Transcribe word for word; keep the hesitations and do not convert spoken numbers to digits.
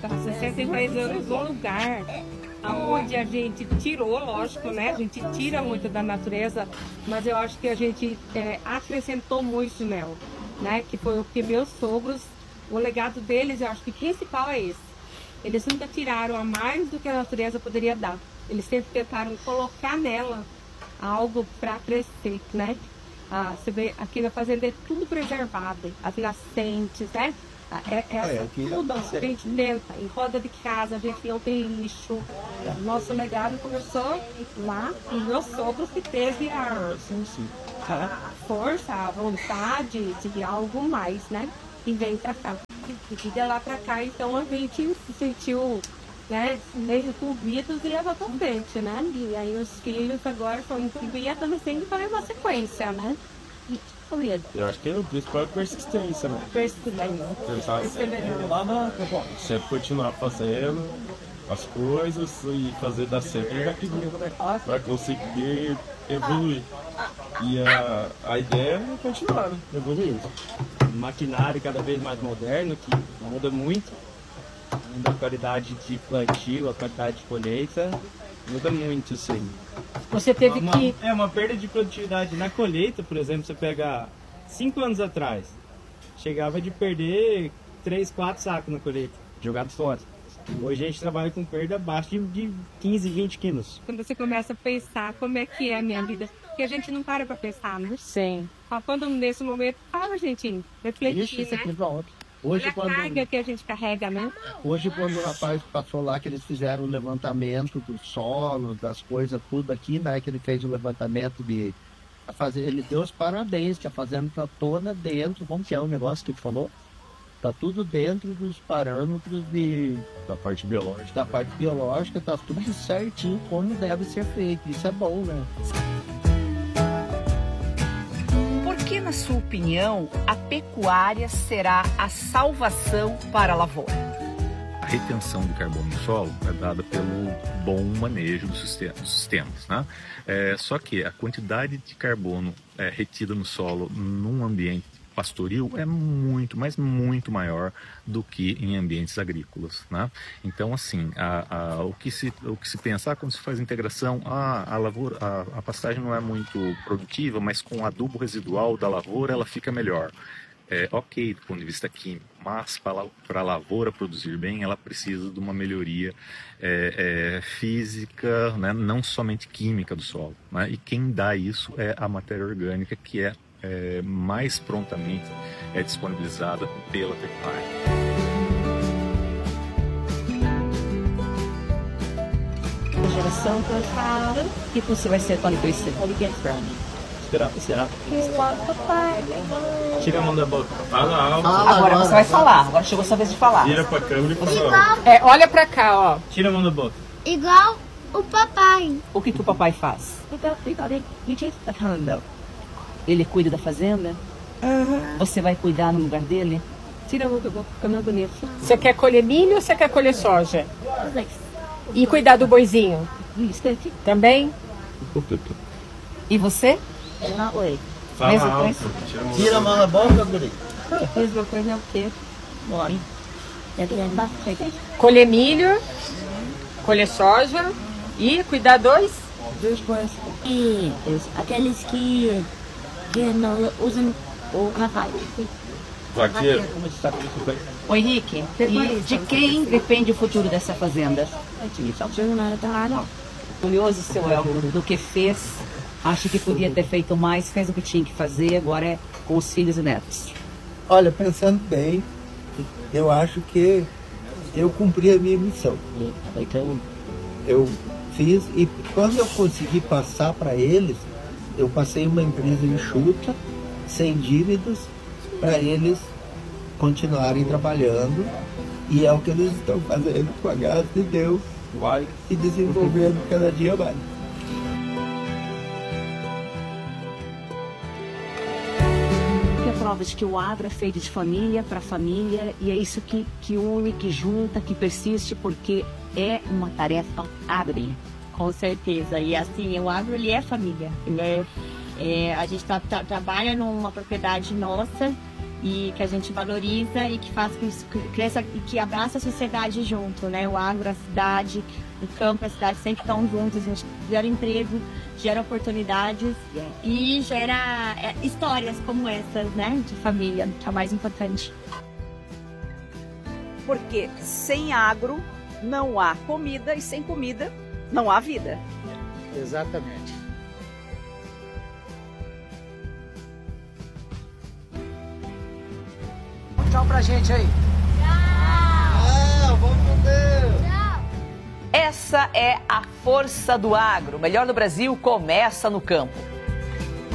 sessenta. sessenta e três anos um lugar onde a gente tirou, lógico, né? A gente tira muito da natureza, mas eu acho que a gente é, acrescentou muito nela, né? Que foi o que meus sogros, o legado deles, eu acho que o principal é esse. Eles nunca tiraram a mais do que a natureza poderia dar. Eles sempre tentaram colocar nela algo para crescer, né? Ah, você vê aqui na fazenda é tudo preservado, as nascentes, né? É, é, é tudo a gente tenta, em roda de casa, a gente não tem lixo. Nosso legado começou lá com meus sogros que teve a, a força, a vontade de algo mais, né? E vem pra cá. E de lá pra cá, então a gente se sentiu, né, meio incumbidos e leva pra frente, né? E aí os filhos agora são incumbidos e adolescentes para uma sequência, né? Eu acho que o principal é persistência, né? Persistência. Você continuar fazendo as coisas e fazer dar certo para conseguir evoluir. E a, a ideia é continuar, né? Evoluir. Maquinário cada vez mais moderno, que muda muito. Muda a qualidade de plantio, a qualidade de colheita. Muda muito, sim. Você teve uma, que... É uma perda de produtividade na colheita, por exemplo, você pega cinco anos atrás, chegava de perder três, quatro sacos na colheita, jogado fora. Hoje a gente trabalha com perda abaixo de, de quinze, vinte quilos. Quando você começa a pensar como é que é a minha vida, porque a gente não para pra pensar, né? Sim. Quando nesse momento, fala, gente, refletir, Isso, né? Hoje, Olha a quando, carga que a gente carrega, né? hoje, quando o rapaz passou lá, que eles fizeram o levantamento do solo, das coisas, tudo aqui, né? Que ele fez o levantamento de a fazer, ele deu os parabéns, que a fazenda está toda dentro, como que é o negócio que ele falou? Está tudo dentro dos parâmetros de, Da parte biológica. da parte biológica, está tudo certinho como deve ser feito. Isso é bom, né? Por que, na sua opinião, a pecuária será a salvação para a lavoura? A retenção de carbono no solo é dada pelo bom manejo dos sistemas, né? É, só que a quantidade de carbono é, retida no solo num ambiente pastoril é muito, mas muito maior do que em ambientes agrícolas, né? Então, assim, a, a, o, que se, o que se pensa, ah, quando se faz integração, ah, a, lavoura, a, a pastagem não é muito produtiva, mas com o adubo residual da lavoura ela fica melhor. É, ok, do ponto de vista químico, mas para a lavoura produzir bem, ela precisa de uma melhoria é, é, física, né? Não somente química do solo, né? E quem dá isso é a matéria orgânica, que é É, mais prontamente é disponibilizada pela pecuária. A geração cansada, que você vai ser quando crescer? Será? Será? Tira a mão da boca. Fala alto. Agora você vai falar, agora chegou a sua vez de falar. Vira pra câmera e fala. É, olha pra cá, ó. Tira a mão da boca. Igual o papai. O que, que o papai faz? Ele cuida da fazenda? Uhum. Você vai cuidar no lugar dele? Tira a mão do boca, fica mais bonito. Você quer colher milho ou você quer colher soja? E cuidar do boizinho? Também? E você? Fala Mesma alto. coisa? Tira a mão Tira a mão da boca, guri. Mesma coisa é o quê? Bora. Colher milho, colher soja e cuidar dois? Duas coisas. E aqueles que, que não usam o café. Vaqueiro. Ô Henrique, e de quem depende o futuro dessa fazenda? Orgulhoso, seu Elvio, do que fez, acha que podia ter feito mais, fez o que tinha que fazer, agora é com os filhos e netos. Olha, pensando bem, eu acho que eu cumpri a minha missão. Então, eu fiz, e quando eu consegui passar para eles, eu passei uma empresa enxuta, sem dívidas, para eles continuarem trabalhando, e é o que eles estão fazendo com a graça de Deus, vai se desenvolvendo cada dia mais. Prova de que o agro é feito de família para família, e é isso que, que une, que junta, que persiste, porque é uma tarefa árdua. Com certeza, e assim, o agro ele é família, né? É, a gente tá, tá, trabalha numa propriedade nossa e que a gente valoriza e que faz que isso cresça e que abraça a sociedade junto, né? O agro, a cidade, o campo, a cidade sempre estão juntos, a gente gera emprego, gera oportunidades e gera é, histórias como essas, né? De família, que é o mais importante. Porque sem agro não há comida e sem comida não há vida. Exatamente. Tchau pra gente aí. Tchau! Vamos com Deus! Tchau! Essa é a força do agro. O melhor do Brasil começa no campo.